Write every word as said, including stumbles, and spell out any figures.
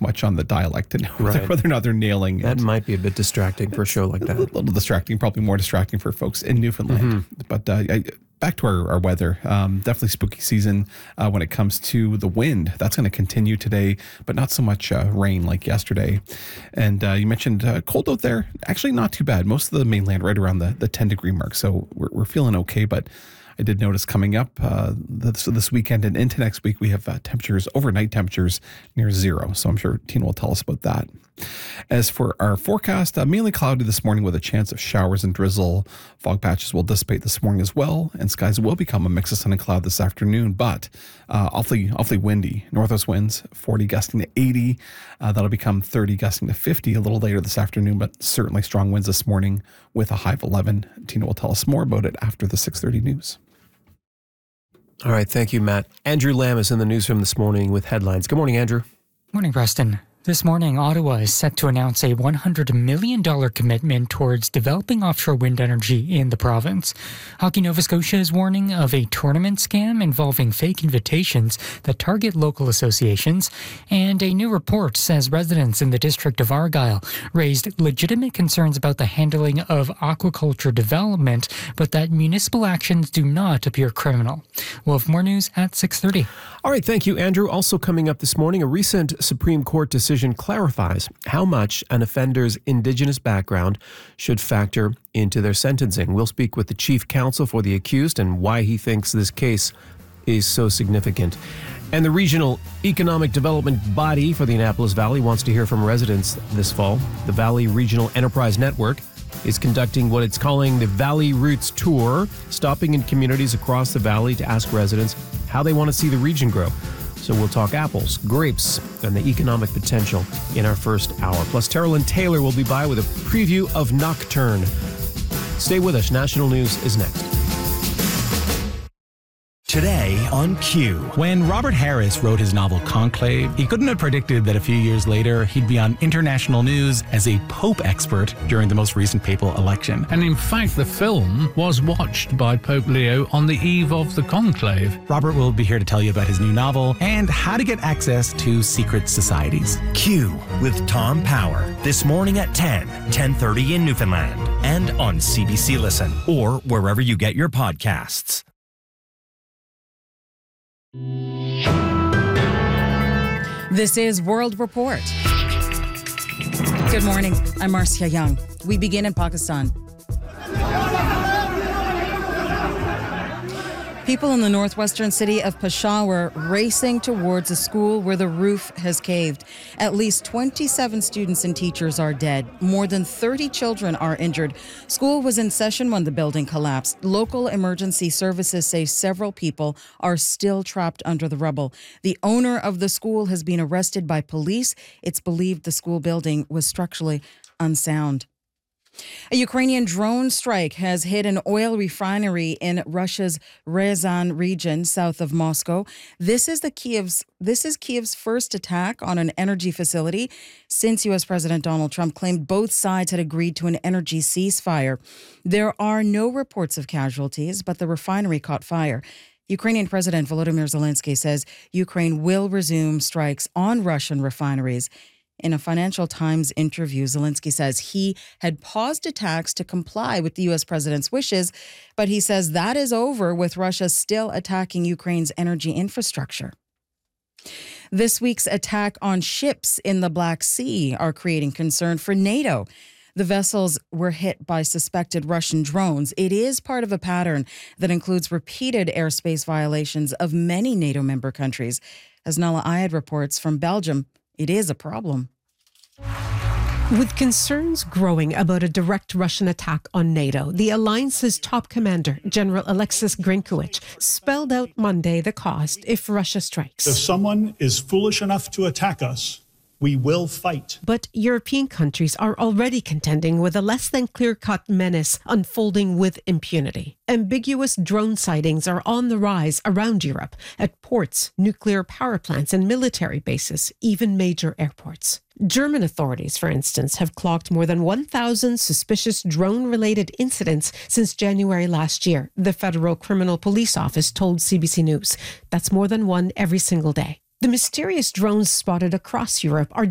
too much on the dialect to know whether, Right. whether or not they're nailing it. That might be a bit distracting for a show like A that. little distracting, probably more distracting for folks in Newfoundland. Mm-hmm. But uh, I, back to our, our weather, um, definitely spooky season uh, when it comes to the wind. That's going to continue today, but not so much uh, rain like yesterday. And uh, you mentioned uh, cold out there. Actually, not too bad. Most of the mainland right around the, the ten degree mark. So we're, we're feeling okay, but I did notice coming up uh, this, this weekend and into next week, we have uh, temperatures, overnight temperatures near zero. So I'm sure Tina will tell us about that. As for our forecast, uh, mainly cloudy this morning with a chance of showers and drizzle. Fog patches will dissipate this morning as well, and skies will become a mix of sun and cloud this afternoon, but uh, awfully awfully windy. Northwest winds, forty gusting to eighty. Uh, that'll become thirty gusting to fifty a little later this afternoon, but certainly strong winds this morning with a high of eleven. Tina will tell us more about it after the six thirty news. All right, thank you, Matt. Andrew Lamb is in the newsroom this morning with headlines. Good morning, Andrew. Morning, Preston. This morning, Ottawa is set to announce a one hundred million dollars commitment towards developing offshore wind energy in the province. Hockey Nova Scotia is warning of a tournament scam involving fake invitations that target local associations, and a new report says residents in the district of Argyll raised legitimate concerns about the handling of aquaculture development, but that municipal actions do not appear criminal. We'll have more news at six thirty. All right, thank you, Andrew. Also coming up this morning, a recent Supreme Court decision clarifies how much an offender's Indigenous background should factor into their sentencing. We'll speak with the chief counsel for the accused and why he thinks this case is so significant. And the regional economic development body for the Annapolis Valley wants to hear from residents this fall. The Valley Regional Enterprise Network is conducting what it's calling the Valley Roots Tour, stopping in communities across the valley to ask residents how they want to see the region grow. So we'll talk apples, grapes, and the economic potential in our first hour. Plus, Terrell Taylor will be by with a preview of Nocturne. Stay with us. National News is next. Today on Q. When Robert Harris wrote his novel Conclave, he couldn't have predicted that a few years later he'd be on international news as a Pope expert during the most recent papal election. And in fact, the film was watched by Pope Leo on the eve of the conclave. Robert will be here to tell you about his new novel and how to get access to secret societies. Q with Tom Power. This morning at ten, ten thirty in Newfoundland. And on C B C Listen or wherever you get your podcasts. This is World Report. Good morning. I'm Marcia Young. We begin in Pakistan. People in the northwestern city of Peshawar racing towards a school where the roof has caved. At least twenty-seven students and teachers are dead. More than thirty children are injured. School was in session when the building collapsed. Local emergency services say several people are still trapped under the rubble. The owner of the school has been arrested by police. It's believed the school building was structurally unsound. A Ukrainian drone strike has hit an oil refinery in Russia's Ryazan region south of Moscow. This is the Kiev's this is Kiev's first attack on an energy facility since U S President Donald Trump claimed both sides had agreed to an energy ceasefire. There are no reports of casualties, but the refinery caught fire. Ukrainian President Volodymyr Zelensky says Ukraine will resume strikes on Russian refineries. In a Financial Times interview, Zelensky says he had paused attacks to comply with the U S president's wishes, but he says that is over with Russia still attacking Ukraine's energy infrastructure. This week's attack on ships in the Black Sea are creating concern for NATO. The vessels were hit by suspected Russian drones. It is part of a pattern that includes repeated airspace violations of many NATO member countries. As Nala Ayed reports from Belgium, it is a problem. With concerns growing about a direct Russian attack on NATO, the alliance's top commander, General Alexis Grinkowicz, spelled out Monday the cost if Russia strikes. If someone is foolish enough to attack us, we will fight. But European countries are already contending with a less than clear-cut menace unfolding with impunity. Ambiguous drone sightings are on the rise around Europe, at ports, nuclear power plants and military bases, even major airports. German authorities, for instance, have clocked more than one thousand suspicious drone-related incidents since January last year, the Federal Criminal Police Office told C B C News. That's more than one every single day. The mysterious drones spotted across Europe are